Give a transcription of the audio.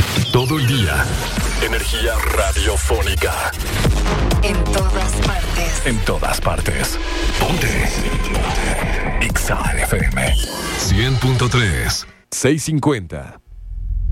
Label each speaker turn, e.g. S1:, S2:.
S1: Todo el día. Energía radiofónica.
S2: En todas partes.
S1: En todas partes. Ponte. Exa FM 100.3 650.